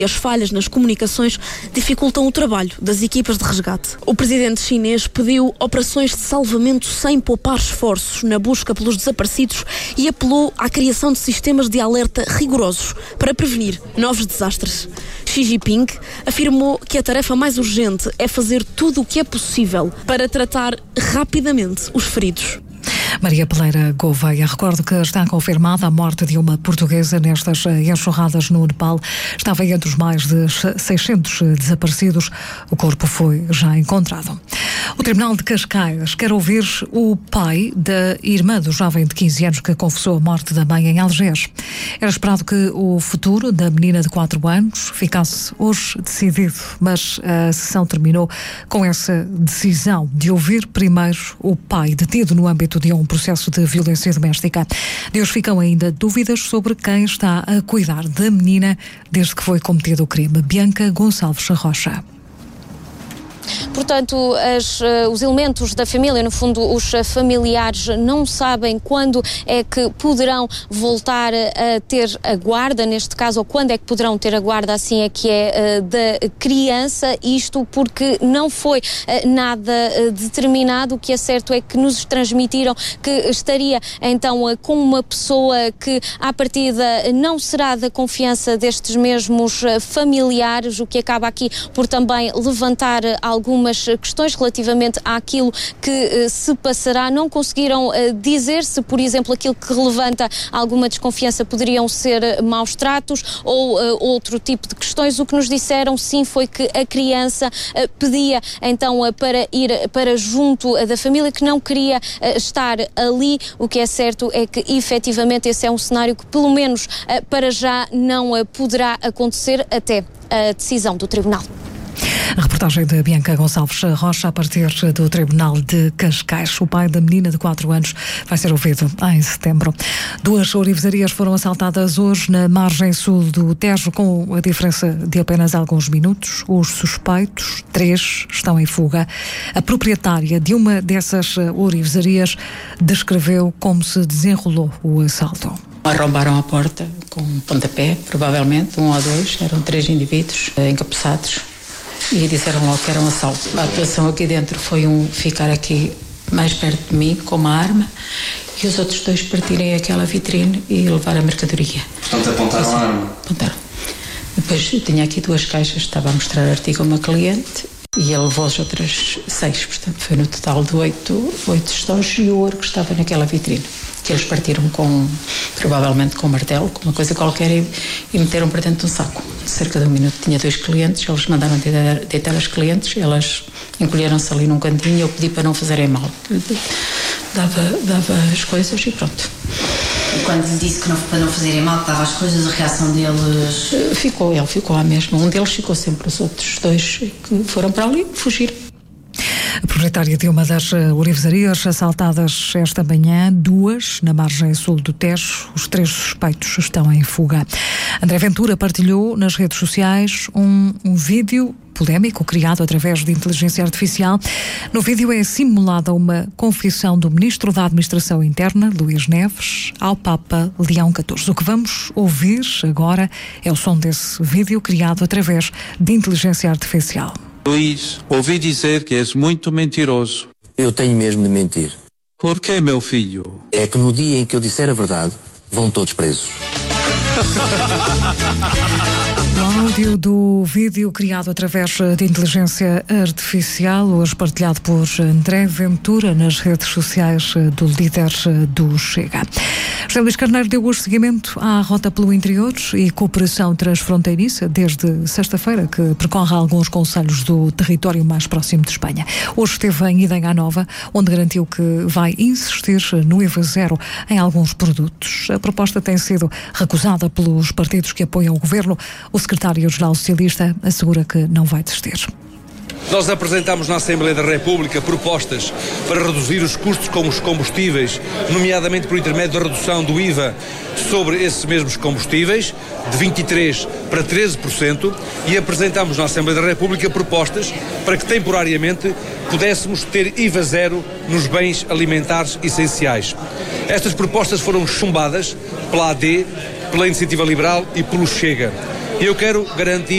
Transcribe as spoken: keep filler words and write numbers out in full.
As falhas nas comunicações dificultam o trabalho das equipas de resgate. O presidente chinês pediu operações de salvamento sem poupar esforços na busca pelos desaparecidos e apelou à criação de sistemas de alerta rigorosos para prevenir novos desastres. Xi Jinping afirmou que a tarefa mais urgente é fazer tudo o que é possível para tratar rapidamente os feridos. Maria Peleira Gouveia, recordo que está confirmada a morte de uma portuguesa nestas enxurradas no Nepal. Estava entre os mais de seiscentos desaparecidos. O corpo foi já encontrado. O Tribunal de Cascais quer ouvir o pai da irmã do jovem de quinze anos que confessou a morte da mãe em Algés. Era esperado que o futuro da menina de quatro anos ficasse hoje decidido, mas a sessão terminou com essa decisão de ouvir primeiro o pai detido no âmbito de um processo de violência doméstica. De hoje ficam ainda dúvidas sobre quem está a cuidar da menina desde que foi cometido o crime. Bianca Gonçalves Rocha. Portanto, as, os elementos da família, no fundo os familiares, não sabem quando é que poderão voltar a ter a guarda, neste caso, ou quando é que poderão ter a guarda, assim é que é, da criança, isto porque não foi nada determinado. O que é certo é que nos transmitiram que estaria então com uma pessoa que à partida não será da confiança destes mesmos familiares, o que acaba aqui por também levantar algumas questões relativamente àquilo que uh, se passará. Não conseguiram uh, dizer se, por exemplo, aquilo que relevanta alguma desconfiança poderiam ser uh, maus tratos ou uh, outro tipo de questões. O que nos disseram, sim, foi que a criança uh, pedia então uh, para ir para junto uh, da família, que não queria uh, estar ali. O que é certo é que, efetivamente, esse é um cenário que, pelo menos uh, para já, não uh, poderá acontecer até a decisão do Tribunal. A reportagem de Bianca Gonçalves Rocha a partir do Tribunal de Cascais. O pai da menina de quatro anos vai ser ouvido em setembro. Duas ourivezarias foram assaltadas hoje na margem sul do Tejo, com a diferença de apenas alguns minutos. Os suspeitos, três, estão em fuga. A proprietária de uma dessas ourivezarias descreveu como se desenrolou o assalto. Arrombaram a porta com um pontapé, provavelmente, um ou dois, eram três indivíduos encapuçados. E disseram logo que era um assalto. A atuação aqui dentro foi um ficar aqui mais perto de mim com uma arma e os outros dois partirem aquela vitrine e levar a mercadoria. Portanto, apontaram a arma? Apontaram. Depois eu tinha aqui duas caixas, estava a mostrar artigo a uma cliente e ele levou as outras seis, portanto foi no total de oito, oito estojos e o ouro que estava naquela vitrine, que eles partiram com, provavelmente com um martelo, com uma coisa qualquer e, e meteram para dentro de um saco. Cerca de um minuto tinha dois clientes, eles mandaram deitar, deitar as clientes, elas encolheram-se ali num cantinho e eu pedi para não fazerem mal. Dava, dava as coisas e pronto. E quando lhe disse que não, para não fazerem mal, que dava as coisas, a reação deles... Ficou, ele ficou à mesma. Um deles ficou sempre, os outros dois que foram para ali fugiram. A proprietária de uma das ourivezarias assaltadas esta manhã, duas na margem sul do Tejo. Os três suspeitos estão em fuga. André Ventura partilhou nas redes sociais um, um vídeo polémico criado através de inteligência artificial. No vídeo é simulada uma confissão do Ministro da Administração Interna, Luís Neves, ao Papa Leão catorze. O que vamos ouvir agora é o som desse vídeo criado através de inteligência artificial. Luís, ouvi dizer que és muito mentiroso. Eu tenho mesmo de mentir. Por quê, meu filho? É que no dia em que eu disser a verdade, vão todos presos. O áudio do vídeo criado através de inteligência artificial, hoje partilhado por André Ventura nas redes sociais do líder do Chega. José Luís Carneiro deu hoje seguimento à rota pelo interior e cooperação transfronteiriça desde sexta-feira, que percorre alguns concelhos do território mais próximo de Espanha. Hoje esteve em Idenha Nova, onde garantiu que vai insistir no I V A zero em alguns produtos. A proposta tem sido recusada pelos partidos que apoiam o governo. O secretário-geral socialista assegura que não vai desistir. Nós apresentamos na Assembleia da República propostas para reduzir os custos com os combustíveis, nomeadamente por intermédio da redução do I V A sobre esses mesmos combustíveis, de vinte e três por cento para treze por cento, e apresentamos na Assembleia da República propostas para que temporariamente pudéssemos ter I V A zero nos bens alimentares essenciais. Estas propostas foram chumbadas pela A D, pela Iniciativa Liberal e pelo Chega. Eu quero garantir